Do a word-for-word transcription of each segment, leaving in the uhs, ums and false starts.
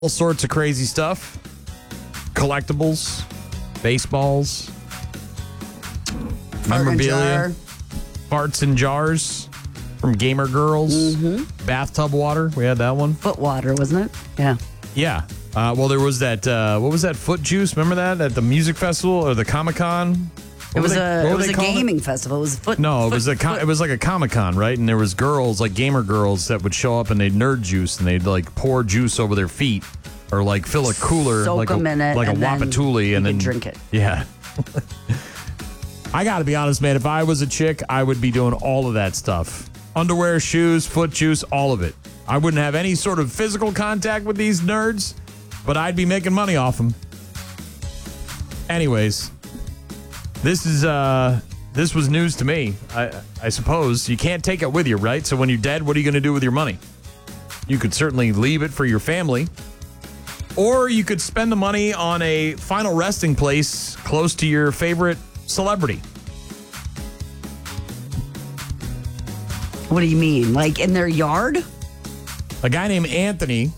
all sorts of crazy stuff. Collectibles, baseballs, memorabilia, farts in jars from Gamer Girls, mm-hmm. bathtub water. We had that one. Foot water, wasn't it? Yeah. Yeah. Uh, well, there was that, uh, what was that, Foot Juice? Remember that at the music festival or the Comic-Con? It was they, a it was a gaming it? festival. It was foot. No, foot, it was a com- it was like a Comic-Con, right? And there was girls, like gamer girls, that would show up and they'd nerd juice and they'd like pour juice over their feet or like fill a cooler Soak like a, in it like a and Wapatuli and then drink it. Yeah. I got to be honest, man. If I was a chick, I would be doing all of that stuff: underwear, shoes, foot juice, all of it. I wouldn't have any sort of physical contact with these nerds, but I'd be making money off them. Anyways. This is uh, this was news to me. I, I suppose you can't take it with you, right? So when you're dead, what are you going to do with your money? You could certainly leave it for your family, or you could spend the money on a final resting place close to your favorite celebrity. What do you mean? Like in their yard? A guy named Anthony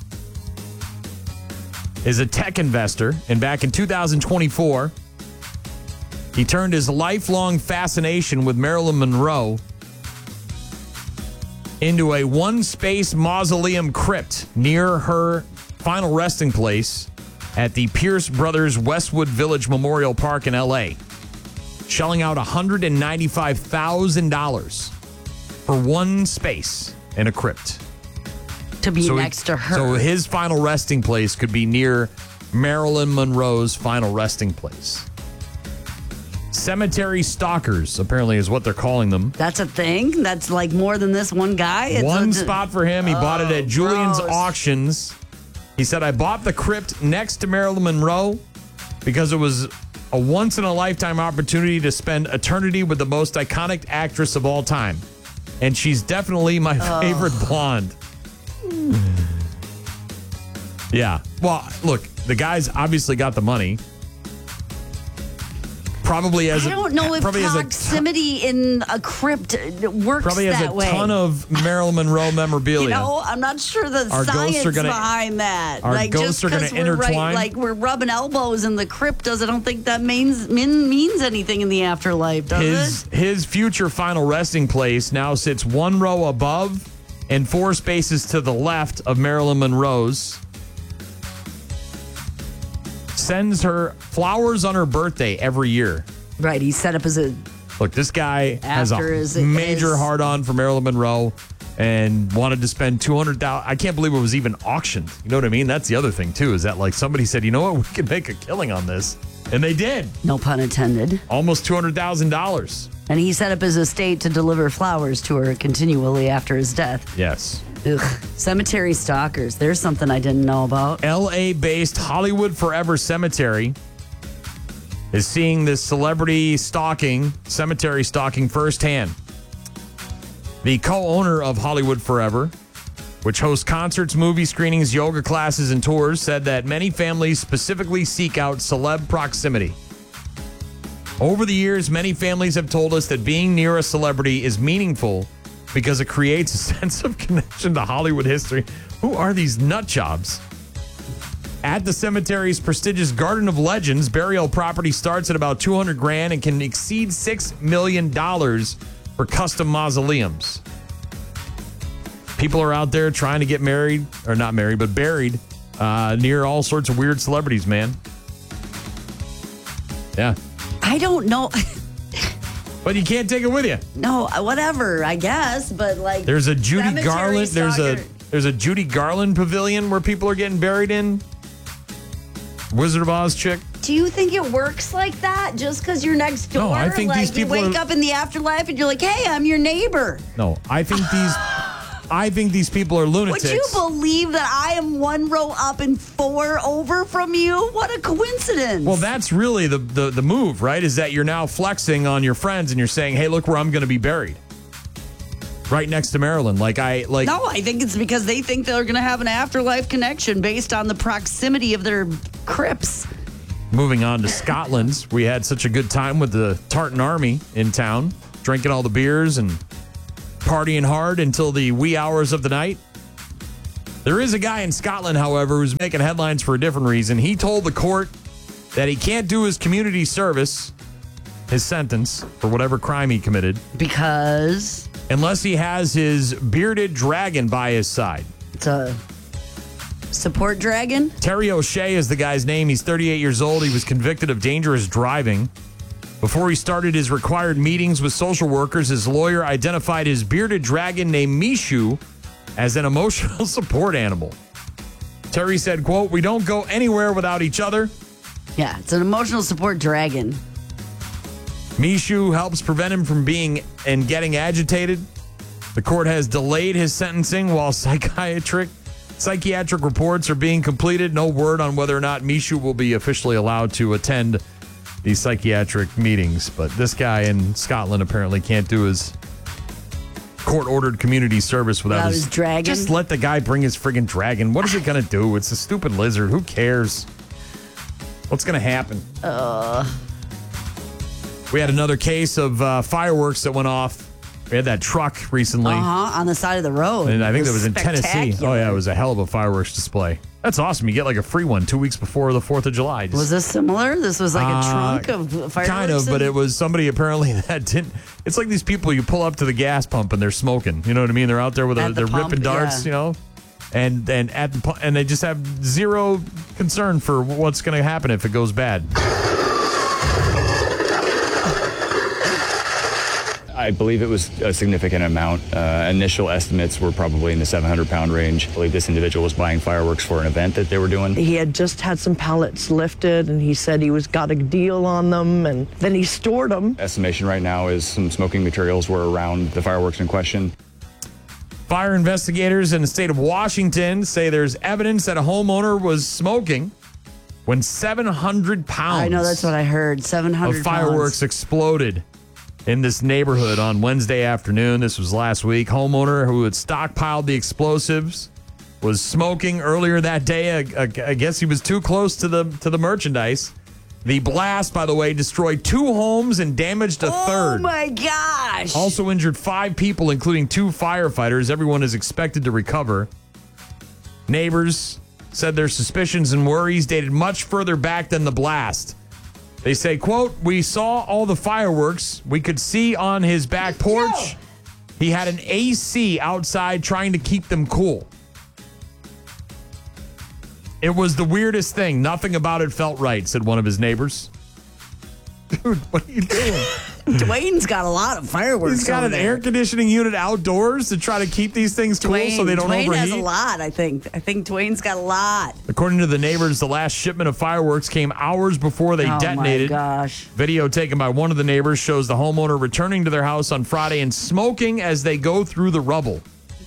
is a tech investor, and back in two thousand twenty-four. He turned his lifelong fascination with Marilyn Monroe into a one-space mausoleum crypt near her final resting place at the Pierce Brothers Westwood Village Memorial Park in L A, shelling out one hundred ninety-five thousand dollars for one space in a crypt. To be so next he, to her. So his final resting place could be near Marilyn Monroe's final resting place. Cemetery stalkers, apparently, is what they're calling them. That's a thing? That's like more than this one guy? It's one a, spot for him. He oh, bought it at Julian's gross. Auctions. He said, I bought the crypt next to Marilyn Monroe because it was a once-in-a-lifetime opportunity to spend eternity with the most iconic actress of all time. And she's definitely my oh. favorite blonde. Yeah. Well, look, the guy's obviously got the money. Probably as I don't know a, if proximity ton, in a crypt works probably has that a way. ton of Marilyn Monroe memorabilia. You know, I'm not sure the our science are gonna, behind that. Our like, ghosts just are going to intertwine. Right, like we're rubbing elbows in the cryptos. I don't think that means means anything in the afterlife, does his, it? His future final resting place now sits one row above and four spaces to the left of Marilyn Monroe's. Sends her flowers on her birthday every year. Right, he's set up as a... Look, this guy has a his, major his, hard-on for Marilyn Monroe and wanted to spend two hundred thousand dollars. I can't believe it was even auctioned. You know what I mean? That's the other thing, too, is that like somebody said, you know what, we can make a killing on this. And they did. No pun intended. Almost two hundred thousand dollars. And he set up his estate to deliver flowers to her continually after his death. Yes. Ugh. Cemetery stalkers. There's something I didn't know about. L A-based Hollywood Forever Cemetery is seeing this celebrity stalking, cemetery stalking firsthand. The co-owner of Hollywood Forever, which hosts concerts, movie screenings, yoga classes, and tours, said that many families specifically seek out celeb proximity. Over the years, many families have told us that being near a celebrity is meaningful because it creates a sense of connection to Hollywood history. Who are these nut jobs? At the cemetery's prestigious Garden of Legends, burial property starts at about two hundred grand and can exceed six million dollars for custom mausoleums. People are out there trying to get married, or not married, but buried uh, near all sorts of weird celebrities, man. Yeah. I don't know. But you can't take it with you. No, whatever, I guess. But like, there's a Judy Garland. Stalker. There's a there's a Judy Garland pavilion where people are getting buried in. Wizard of Oz chick. Do you think it works like that just because you're next door? No, I think like these people you wake are, up in the afterlife and you're like, hey, I'm your neighbor. No, I think these I think these people are lunatics. Would you believe that I am one row up and four over from you? What a coincidence. Well, that's really the, the, the move, right? Is that you're now flexing on your friends and you're saying, hey, look where I'm going to be buried. Right next to Marilyn. Like I like No, I think it's because they think they're going to have an afterlife connection based on the proximity of their crypts. Moving on to Scotland, we had such a good time with the Tartan Army in town, drinking all the beers and partying hard until the wee hours of the night. There is a guy in Scotland, however, who's making headlines for a different reason. He told the court that he can't do his community service, his sentence, for whatever crime he committed, Because unless he has his bearded dragon by his side. it's a support dragon. Terry O'Shea is the guy's name. He's thirty-eight years old. He was convicted of dangerous driving. Before he started his required meetings with social workers, his lawyer identified his bearded dragon named Mishu as an emotional support animal. Terry said, quote, "We don't go anywhere without each other. Yeah, it's an emotional support dragon. Mishu helps prevent him from being and getting agitated. The court has delayed his sentencing while psychiatric psychiatric reports are being completed. No word on whether or not Mishu will be officially allowed to attend these psychiatric meetings. But this guy in Scotland apparently can't do his court-ordered community service without, Without his, his dragon? Just let the guy bring his friggin' dragon. What is it going to do? It's a stupid lizard. Who cares? What's going to happen? Uh, We had another case of uh, fireworks that went off. We had that truck recently. uh-huh, on the side of the road. And I think It that was in Tennessee. spectacular. Oh, yeah, it was a hell of a fireworks display. That's awesome. You get like a free one two weeks before the fourth of July. Just, Was this similar? This was like a Uh, trunk of fireworks? kind of, but and- it was somebody apparently that didn't. It's like these people you pull up to the gas pump and they're smoking. You know what I mean? They're out there with a, At the they're pump, ripping darts, yeah. you know, and and at the pu- and they just have zero concern for what's going to happen if it goes bad. I believe it was a significant amount. Uh, initial estimates were probably in the seven hundred pound range. I believe this individual was buying fireworks for an event that they were doing. He had just had some pallets lifted, and he said he was got a deal on them, and then he stored them. Estimation right now is some smoking materials were around the fireworks in question. Fire investigators in the state of Washington say there's evidence that a homeowner was smoking when seven hundred pounds I know that's what I heard. seven hundred of fireworks exploded in this neighborhood on Wednesday afternoon. This was last week. Homeowner who had stockpiled the explosives was smoking earlier that day. I, I, I guess he was too close to the to the merchandise. The blast, by the way, destroyed two homes and damaged a Oh third. my gosh. Also injured five people, including two firefighters. Everyone is expected to recover. Neighbors said their suspicions and worries dated much further back than the blast. They say, quote, "We saw all the fireworks. We could see on his back porch. He had an A C outside trying to keep them cool. It was the weirdest thing. Nothing about it felt right," said one of his neighbors. Dude, what are you doing? Dwayne's got a lot of fireworks. He's got over an there. air conditioning unit outdoors to try to keep these things cool Dwayne, so they don't Dwayne overheat. has a lot, I think. I think Dwayne's got a lot. According to the neighbors, the last shipment of fireworks came hours before they Oh detonated. my gosh. Video taken by one of the neighbors shows the homeowner returning to their house on Friday and smoking as they go through the rubble.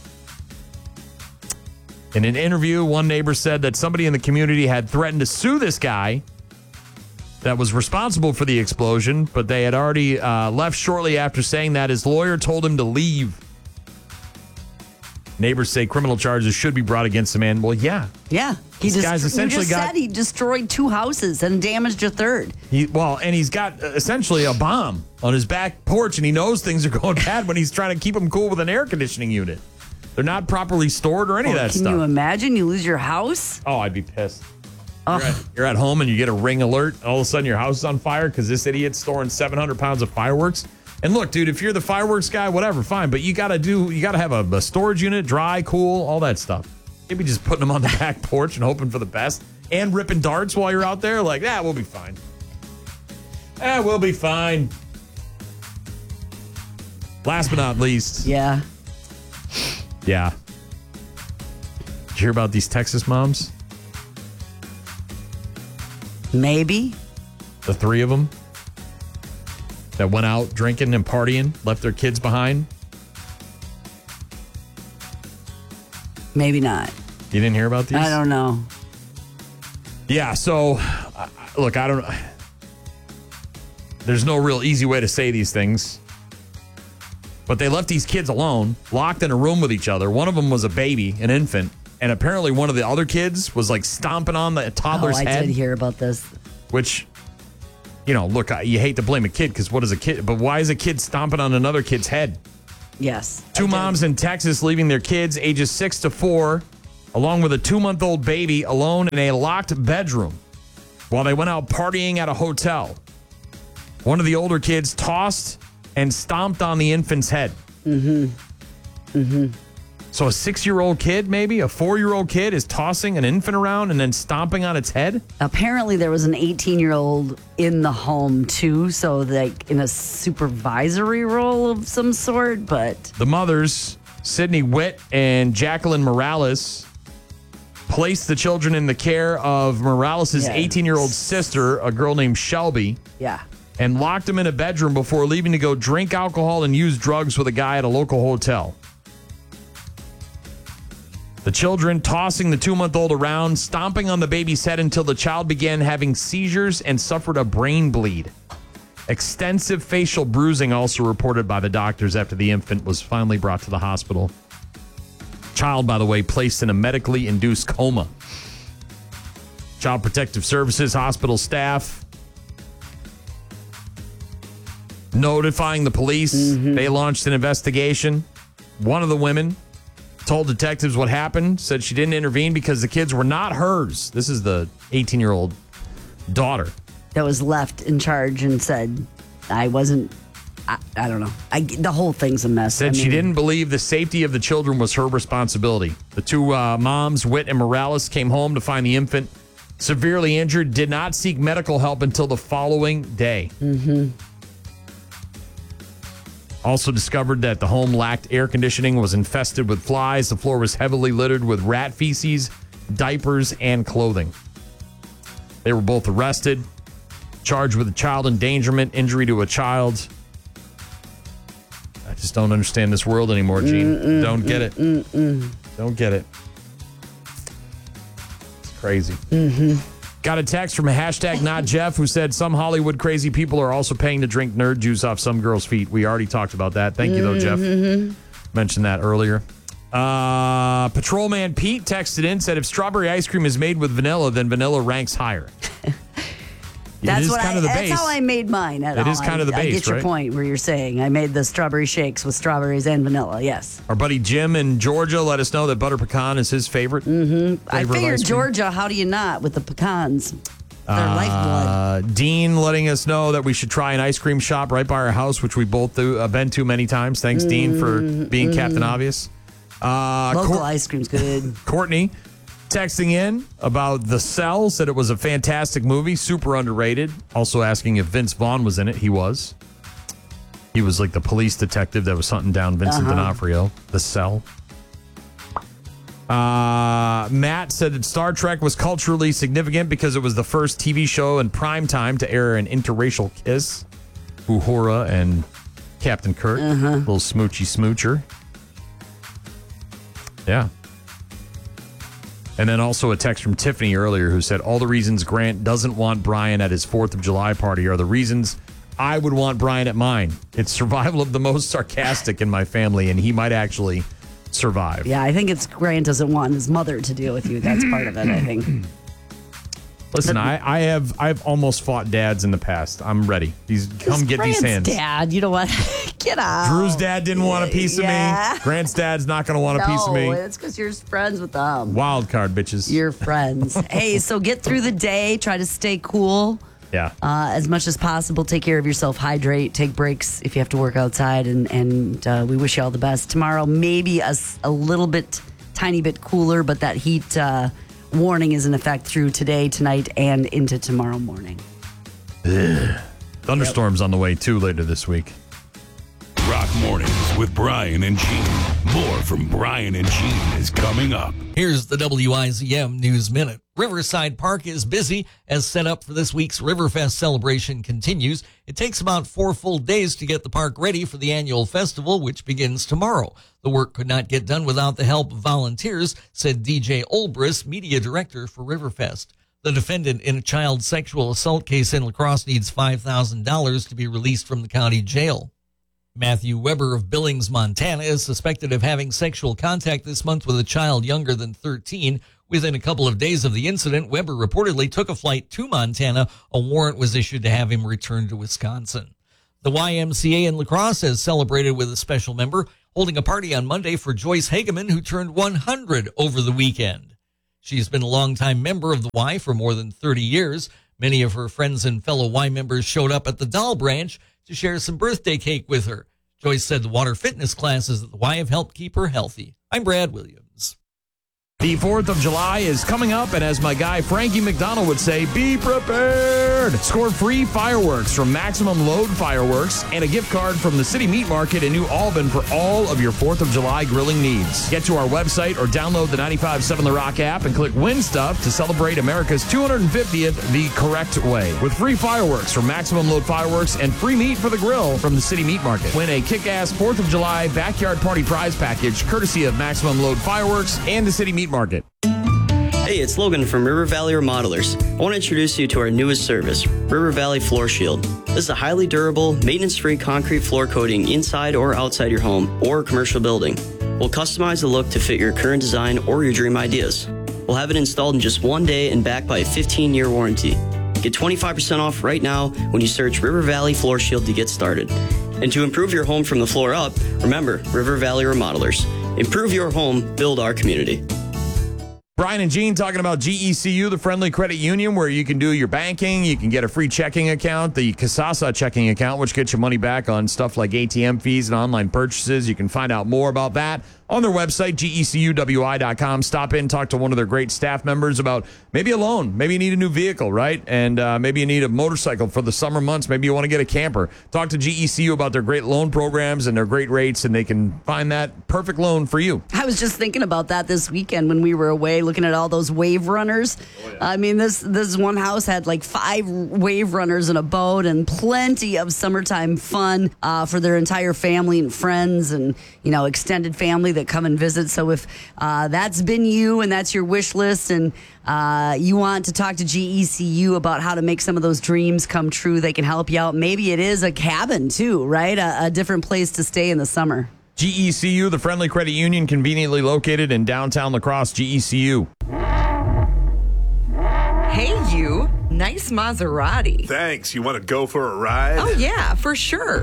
In an interview, one neighbor said that somebody in the community had threatened to sue this guy that was responsible for the explosion, but they had already uh, left shortly after saying that. His lawyer told him to leave. Neighbors say criminal charges should be brought against the man. Well, yeah. Yeah. He This guy's destro- essentially you just got- said he destroyed two houses and damaged a third. He, well, and he's got uh, essentially a bomb on his back porch, and he knows things are going bad when he's trying to keep them cool with an air conditioning unit. They're not properly stored or any Oh, of that can stuff. you imagine you lose your house? Oh, I'd be pissed. Oh, You're at, you're at home and you get a ring alert. All of a sudden, your house is on fire because this idiot's storing seven hundred pounds of fireworks. And look, dude, if you're the fireworks guy, whatever, fine. But you got to do, you got to have a, a storage unit, dry, cool, all that stuff. Maybe just putting them on the back porch and hoping for the best and ripping darts while you're out there. Like, yeah, we'll be fine. Eh, we'll be fine. Last but not least, yeah. yeah. Did you hear about these Texas moms? Maybe. The three of them that went out drinking and partying, left their kids behind. Maybe not. You didn't hear about these? I don't know. Yeah, so uh, look, I don't. There's no real easy way to say these things. But they left these kids alone, locked in a room with each other. One of them was a baby, an infant, and apparently one of the other kids was like stomping on the toddler's oh, I head. did hear about this. Which, you know, look, I- you hate to blame a kid because what is a kid? But why is a kid stomping on another kid's head? Yes. Two I did. moms in Texas leaving their kids ages six to four along with a two-month-old baby, alone in a locked bedroom while they went out partying at a hotel. One of the older kids tossed and stomped on the infant's head. Mm-hmm. Mm-hmm. So a six-year-old kid, maybe, a four-year-old kid is tossing an infant around and then stomping on its head? Apparently there was an eighteen-year-old in the home, too, so like in a supervisory role of some sort, but... The mothers, Sydney Witt and Jacqueline Morales, placed the children in the care of Morales' Yeah. eighteen-year-old sister, a girl named Shelby, Yeah. and locked them in a bedroom before leaving to go drink alcohol and use drugs with a guy at a local hotel. The children tossing the two-month-old around, stomping on the baby's head until the child began having seizures and suffered a brain bleed. Extensive facial bruising also reported by the doctors after the infant was finally brought to the hospital. Child, by the way, placed in a medically induced coma. Child Protective Services hospital staff notifying the police. Mm-hmm. They launched an investigation. One of the women told detectives what happened, said she didn't intervene because the kids were not hers. This is the eighteen-year-old daughter. That was left in charge and said, I wasn't, I, I don't know. I, the whole thing's a mess. Said I she mean, didn't believe the safety of the children was her responsibility. The two uh, moms, Witt and Morales, came home to find the infant severely injured, did not seek medical help until the following day. Mm-hmm. Also discovered that the home lacked air conditioning, was infested with flies. The floor was heavily littered with rat feces, diapers, and clothing. They were both arrested, charged with child endangerment, injury to a child. I just don't understand this world anymore, Gene. Mm-mm, don't get it. Mm-mm. Don't get it. It's crazy. Mm-hmm. Got a text from hashtag not Jeff who said some Hollywood crazy people are also paying to drink nerd juice off some girls' feet. We already talked about that. Thank you, though, Jeff. Mm-hmm. Mentioned that earlier. Uh, Patrolman Pete texted in, said if strawberry ice cream is made with vanilla, then vanilla ranks higher. That's it is what kind I, of the that's base. how I made mine. At It all. is kind of the I, base, I get your right? point where you're saying I made the strawberry shakes with strawberries and vanilla. Yes. Our buddy Jim in Georgia let us know that butter pecan is his favorite. Mm-hmm. I flavor of figured ice cream. Georgia. How do you not with the pecans? Their Uh, lifeblood. Dean letting us know that we should try an ice cream shop right by our house, which we both do, uh, been to many times. Thanks, mm, Dean, for being mm. Captain Obvious. Uh, Local Cor- ice cream's good. Courtney texting in about The Cell, said it was a fantastic movie, super underrated. Also asking if Vince Vaughn was in it. He was. He was like the police detective that was hunting down Vincent uh-huh. D'Onofrio. The Cell. Uh, Matt said that Star Trek was culturally significant because it was the first T V show in prime time to air an interracial kiss. Uhura and Captain Kirk. Uh-huh. Little smoochy smoocher. Yeah. And then also a text from Tiffany earlier who said, all the reasons Grant doesn't want Brian at his fourth of July party are the reasons I would want Brian at mine. It's survival of the most sarcastic in my family, and he might actually survive. Yeah, I think it's Grant doesn't want his mother to deal with you. That's part of it, I think. Listen, I, I have I've almost fought dads in the past. I'm ready. These come get Grant's these hands. Dad, you know what? Get out. Drew's dad didn't want a piece yeah. of me. Grant's dad's not going to want a no, piece of me. No, it's because you're friends with them. Wild card, bitches. You're friends. Hey, so get through the day. Try to stay cool. Yeah. Uh, as much as possible. Take care of yourself. Hydrate. Take breaks if you have to work outside. And, and uh, we wish you all the best. Tomorrow, maybe a, a little bit, tiny bit cooler, but that heat uh, warning is in effect through today, tonight, and into tomorrow morning. Ugh. Thunderstorms yep. on the way, too, later this week. Rock Mornings with Brian and Gene. More from Brian and Gene is coming up. Here's the W I Z M News Minute. Riverside Park is busy as set up for this week's Riverfest celebration continues. It takes about four full days to get the park ready for the annual festival, which begins tomorrow. The work could not get done without the help of volunteers, said D J Olbrist, media director for Riverfest. The defendant in a child sexual assault case in La Crosse needs five thousand dollars to be released from the county jail. Matthew Weber of Billings, Montana, is suspected of having sexual contact this month with a child younger than thirteen. Within a couple of days of the incident, Weber reportedly took a flight to Montana. A warrant was issued to have him returned to Wisconsin. The Y M C A in La Crosse has celebrated with a special member. holding a party on Monday for Joyce Hageman, who turned one hundred over the weekend. She's been a longtime member of the Y for more than thirty years. Many of her friends and fellow Y members showed up at the Doll Branch to share some birthday cake with her. Joyce said the water fitness classes at the Y have helped keep her healthy. I'm Brad Williams. The fourth of July is coming up, and as my guy Frankie McDonald would say, be prepared. Score free fireworks from Maximum Load Fireworks and a gift card from the City Meat Market in New Albin for all of your fourth of July grilling needs. Get to our website or download the ninety-five point seven The Rock app and click Win Stuff to celebrate America's two hundred fiftieth the correct way. With free fireworks from Maximum Load Fireworks and free meat for the grill from the City Meat Market. Win a kick-ass fourth of July backyard party prize package courtesy of Maximum Load Fireworks and the City Meat Market. Hey, it's Logan from River Valley Remodelers. I want to introduce you to our newest service, River Valley Floor Shield. This is a highly durable, maintenance-free concrete floor coating inside or outside your home or commercial building. We'll customize the look to fit your current design or your dream ideas. We'll have it installed in just one day and backed by a fifteen-year warranty. Get twenty-five percent off right now when you search River Valley Floor Shield to get started. And to improve your home from the floor up, remember River Valley Remodelers. Improve your home, build our community. Brian and Gene talking about G E C U, the friendly credit union, where you can do your banking. You can get a free checking account, the Kasasa checking account, which gets you money back on stuff like A T M fees and online purchases. You can find out more about that on their website, G E C U W I dot com. Stop in, talk to one of their great staff members about maybe a loan. Maybe you need a new vehicle, right? And uh, maybe you need a motorcycle for the summer months. Maybe you want to get a camper. Talk to G E C U about their great loan programs and their great rates, and they can find that perfect loan for you. I was just thinking about that this weekend when we were away looking at all those wave runners. Oh, yeah. I mean, this this one house had like five wave runners and a boat and plenty of summertime fun uh, for their entire family and friends and, you know, extended family that come and visit. So if uh, that's been you and that's your wish list and uh, you want to talk to G E C U about how to make some of those dreams come true, they can help you out. Maybe it is a cabin too, right? A, a different place to stay in the summer. G E C U, the friendly credit union, conveniently located in downtown La Crosse. G E C U. Hey, you. Nice Maserati. Thanks. You want to go for a ride? Oh, yeah, for sure.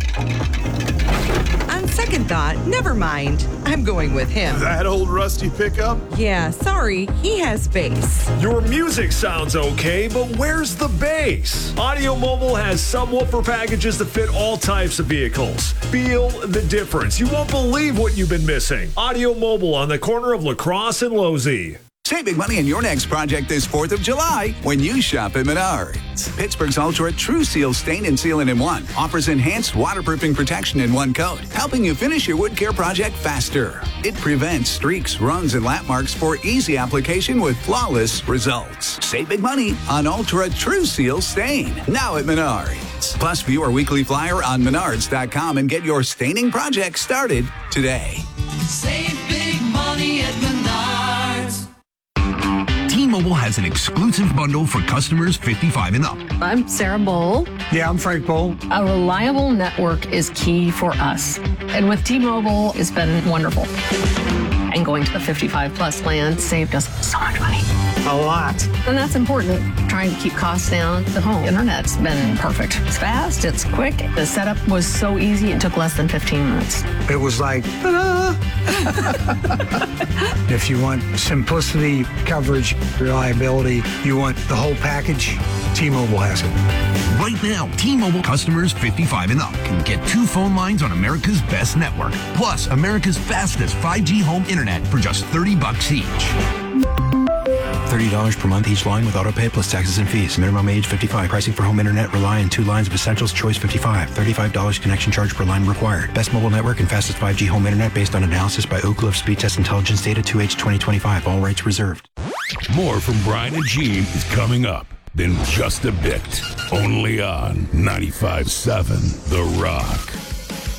On second thought, never mind. I'm going with him. That old rusty pickup? Yeah, sorry. He has bass. Your music sounds okay, but where's the bass? Audio Mobile has subwoofer packages that fit all types of vehicles. Feel the difference. You won't believe what you've been missing. Audio Mobile on the corner of La Crosse and Losey. Save big money on your next project this fourth of July when you shop at Menards. Pittsburgh's Ultra True Seal Stain and Sealant in One offers enhanced waterproofing protection in one coat, helping you finish your wood care project faster. It prevents streaks, runs, and lap marks for easy application with flawless results. Save big money on Ultra True Seal Stain, now at Menards. Plus, view our weekly flyer on menards dot com and get your staining project started today. Save big money at Menards. T-Mobile has an exclusive bundle for customers fifty-five and up. I'm Sarah Bowl. Yeah, I'm Frank Bowl. A reliable network is key for us. And with T-Mobile, it's been wonderful. And going to the fifty-five plus plan saved us so much money. A lot. And that's important. Trying to keep costs down. The home internet's been perfect. It's fast, it's quick. The setup was so easy, it took less than fifteen minutes. It was like, ta-da! If you want simplicity, coverage, reliability, you want the whole package, T-Mobile has it. Right now, T-Mobile customers fifty-five and up can get two phone lines on America's best network, plus America's fastest five G home internet for just thirty bucks each. thirty dollars per month each line with autopay plus taxes and fees. Minimum age fifty-five. Pricing for home internet rely on two lines of Essentials Choice fifty-five. thirty-five dollars connection charge per line required. Best mobile network and fastest five G home internet based on analysis by Oak Cliff Speed Test Intelligence Data two H twenty twenty-five. All rights reserved. More from Brian and Gene is coming up in just a bit. Only on ninety-five point seven The Rock.